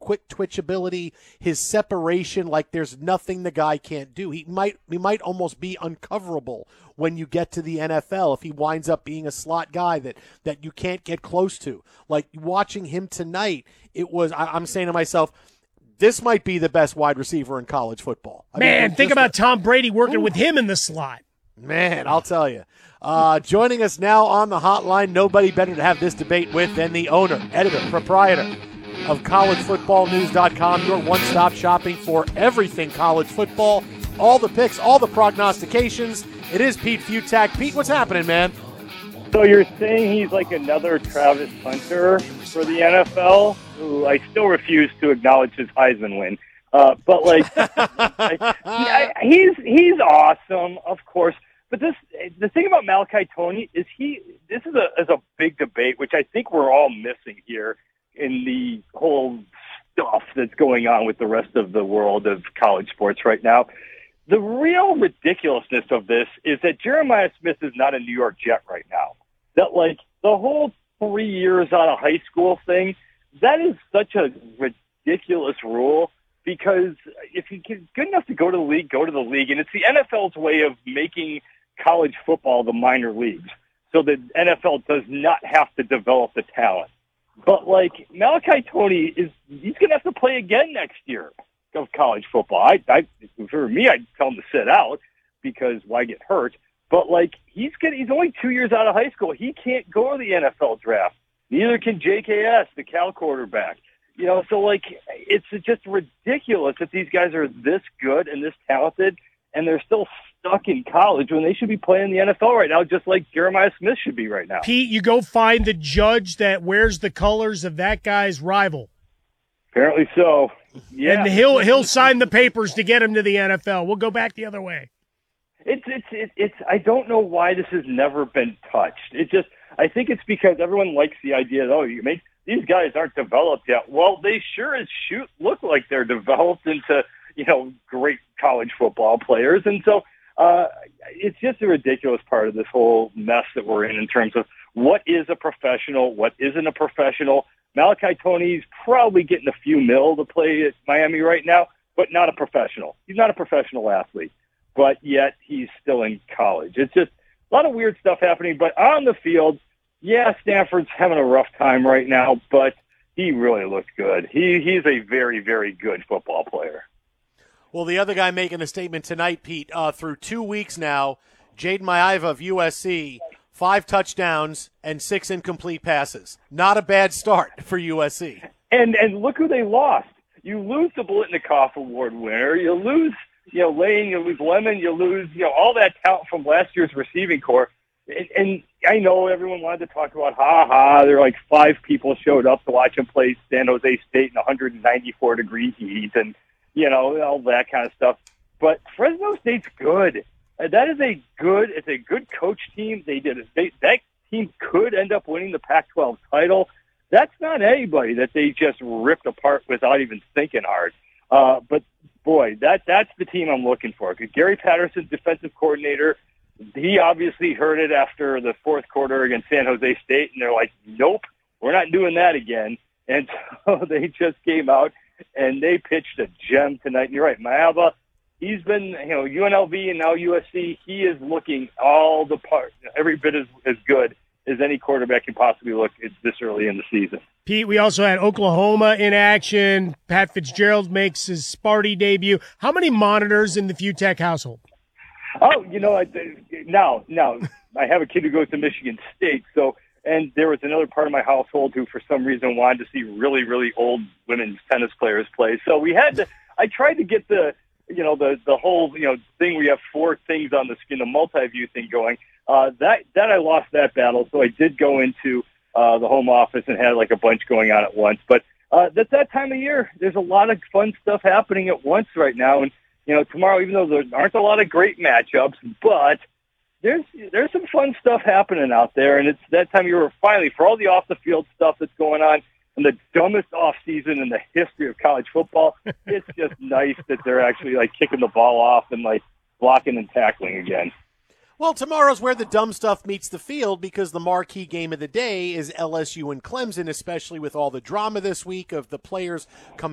quick twitch ability, his separation, like there's nothing the guy can't do. He might almost be uncoverable when you get to the NFL if he winds up being a slot guy that you can't get close to. Like watching him tonight, I'm saying to myself, this might be the best wide receiver in college football. Think about Tom Brady working with him in the slot. Man, I'll tell you. Joining us now on the hotline, nobody better to have this debate with than the owner, editor, proprietor of collegefootballnews.com, your one-stop shopping for everything college football, all the picks, all the prognostications. It is Pete Fiutak. Pete, what's happening, man? So you're saying he's like another Travis Hunter for the NFL, who I still refuse to acknowledge his Heisman win. But like, he's awesome, of course. But the thing about Malachi Tony is this is a big debate, which I think we're all missing here in the whole stuff that's going on with the rest of the world of college sports right now. The real ridiculousness of this is that Jeremiah Smith is not a New York Jet right now. That like the whole 3 years out of high school thing, that is such a ridiculous rule. Because if you're good enough to go to the league, go to the league. And it's the NFL's way of making college football the minor leagues. So the NFL does not have to develop the talent. But, like, Malachi Tony, he's going to have to play again next year of college football. For me, I'd tell him to sit out because why get hurt? But, like, he's only 2 years out of high school. He can't go to the NFL draft. Neither can JKS, the Cal quarterback. You know, so, like, it's just ridiculous that these guys are this good and this talented, and they're still stuck in college when they should be playing the NFL right now, just like Jeremiah Smith should be right now. Pete, you go find the judge that wears the colors of that guy's rival. Apparently so. Yeah. And he'll sign the papers to get him to the NFL. We'll go back the other way. It's I don't know why this has never been touched. I think it's because everyone likes the idea that, these guys aren't developed yet. Well, they sure as look like they're developed into, great college football players. And so it's just a ridiculous part of this whole mess that we're in terms of what is a professional, what isn't a professional. Malachi Tony's probably getting a few mil to play at Miami right now, but not a professional. He's not a professional athlete, but yet he's still in college. It's just a lot of weird stuff happening, but on the field, yeah, Stanford's having a rough time right now, but he really looked good. He's a very, very good football player. Well, the other guy making a statement tonight, Pete, through 2 weeks now, Jaden Maiava of USC, 5 touchdowns and 6 incomplete passes. Not a bad start for USC. And look who they lost. You lose the Biletnikoff Award winner. You lose, Lane, you lose Lemon, you lose, all that talent from last year's receiving corps. And I know everyone wanted to talk about, there are like 5 people showed up to watch him play San Jose State in 194-degree heat and, all that kind of stuff. But Fresno State's good. That is it's a good coach team. That team could end up winning the Pac-12 title. That's not anybody that they just ripped apart without even thinking hard. But boy, that's the team I'm looking for. Gary Patterson, defensive coordinator, he obviously heard it after the fourth quarter against San Jose State, and they're like, nope, we're not doing that again. And so they just came out, and they pitched a gem tonight. And you're right, Maiava, he's been, UNLV and now USC, he is looking all the part, every bit as good as any quarterback can possibly look this early in the season. Pete, we also had Oklahoma in action. Pat Fitzgerald makes his Sparty debut. How many monitors in the Fiutak household? Oh, now I have a kid who goes to Michigan State, and there was another part of my household who, for some reason, wanted to see really, really old women's tennis players play. So I tried to get the whole, thing where you have 4 things on the screen, the multi-view thing going. That I lost that battle, so I did go into the home office and had like a bunch going on at once. But that's that time of year. There's a lot of fun stuff happening at once right now, and tomorrow, even though there aren't a lot of great matchups, but there's some fun stuff happening out there, and it's that time of year finally, for all the off-the-field stuff that's going on and the dumbest off-season in the history of college football, it's just nice that they're actually, kicking the ball off and, blocking and tackling again. Well, tomorrow's where the dumb stuff meets the field because the marquee game of the day is LSU and Clemson, especially with all the drama this week of the players coming